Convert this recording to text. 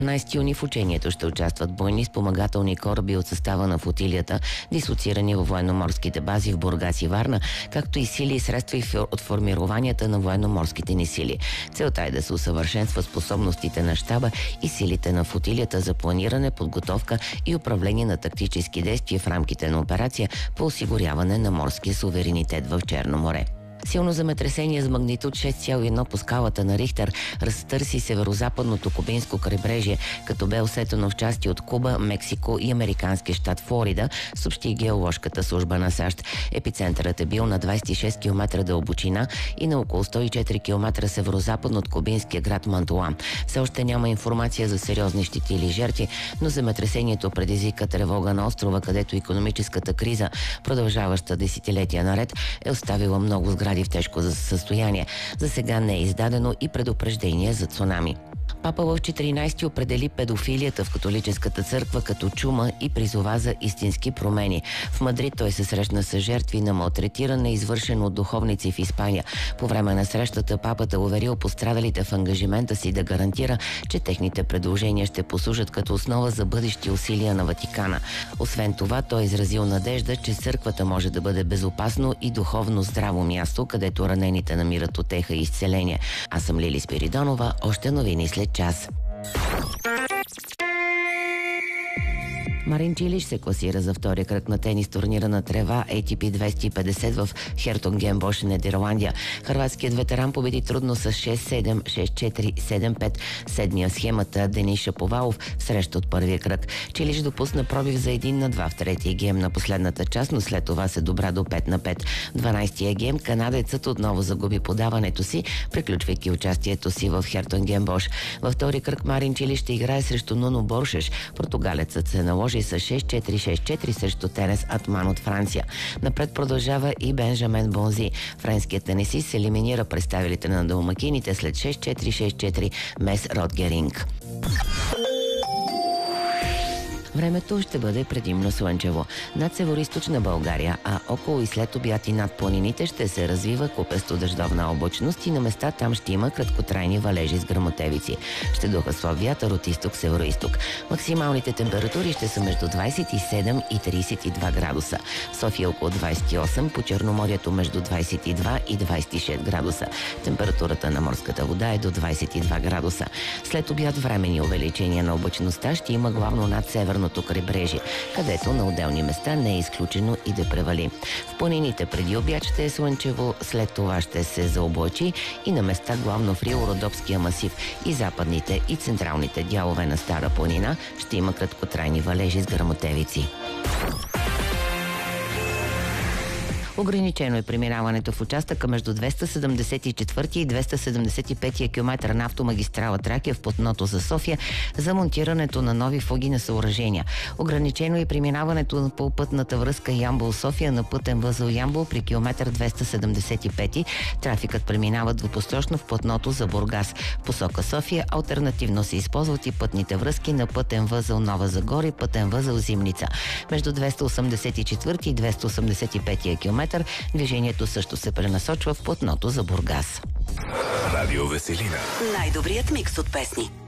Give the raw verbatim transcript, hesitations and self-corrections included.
петнайсети юни в учението ще участват бойни спомагателни кораби от състава на флотилията, дислоцирани във военноморските бази в Бургас и Варна, както и сили и средства от формированията на военноморските ни сили. Целта е да се усъвършенства способностите на щаба и силите на флотилията за планиране, подготовка и управление на тактически действия в рамките на операция по осигуряване на морския суверенитет в Черно море. Силно земетресение с магнитуд шест цяло и едно по скалата на Рихтер разтърси северо-западното кубинско крайбрежие, като бе усетено в части от Куба, Мексико и американски щат Флорида, съобщи геоложката служба на САЩ. Епицентърът е бил на двайсет и шест километра дълбочина и на около сто и четири километра северо-западно от кубинския град Мантуан. Все още няма информация за сериозни щети или жертви, но земетресението предизвика тревога на острова, където икономическата криза, продължаваща десетилетия наред, е оставила много сгради в тежко състояние. За сега не е издадено и предупреждение за цунами. Папа в четиринайсети определи педофилията в католическата църква като чума и призова за истински промени. В Мадрид той се срещна с жертви на малтретиране, извършено от духовници в Испания. По време на срещата папата уверил пострадалите в ангажимента си да гарантира, че техните предложения ще послужат като основа за бъдещи усилия на Ватикана. Освен това, той изразил надежда, че църквата може да бъде безопасно и духовно здраво място, където ранените намират утеха и изцеление. Аз съм Лили Спиридонова, още новини след час. Марин Чилиш се класира за втория кръг на тенис турнира на трева Ей Ти Пи двеста и петдесет в Хертонгенбош, Нидерландия. Хърватският ветеран победи трудно с шест седем, шест четири, седем пет. Седмия в схемата Денис Шаповалов в среща от първия кръг. Чилиш допусна пробив за един на два в третия гейм на последната част, но след това се добра до пет на пет. дванайсетия гейм канадецът отново загуби подаването си, приключвайки участието си в Хертонгенбош. Във втори кръг Марин Чилиш ще играе срещу Нуно Боршеш. Португалецът се наложи с шест четири, шест четири срещу Терес Атман от Франция. Напред продължава и Бенжамен Бонзи. Френският тенисист се елиминира представителите на домакините след шест четири, шест четири Мес Ротгеринг. Времето ще бъде предимно слънчево. Над североизточна България, а около и след обяд и над планините ще се развива купесто дъждовна облачност и на места там ще има краткотрайни валежи с гръмотевици. Ще духа слаб вятър от изток-североизток. Максималните температури ще са между двайсет и седем и трийсет и два градуса. В София около двайсет и осем, по Черноморието между двайсет и два и двайсет и шест градуса. Температурата на морската вода е до двайсет и два градуса. След обяд времени увеличения на облачността ще има главно над северно крайбрежие, където на отделни места не е изключено и да превали. В планините преди обяд ще е слънчево, след това ще се заоблачи и на места главно в Рило-Родопския масив и западните и централните дялове на Стара планина ще има краткотрайни валежи с гръмотевици. Ограничено е преминаването в участъка между двеста седемдесет и четвърти и двеста седемдесет и пети километър на автомагистрала Тракия в платното за София за монтирането на нови фуги на съоръжения. Ограничено е преминаването по пътната връзка Ямбол-София на пътен възел Ямбол при километър двеста седемдесет и пети. Трафикът преминава двупосочно в платното за Бургас. В посока София алтернативно се използват и пътните връзки на пътен възел Нова Загора и пътен възел Зимница. Между двеста осемдесет и четвърти и двеста осемдесет и пети километър движението също се пренасочва в платното за Бургас. Радио Веселина. Най-добрият микс от песни.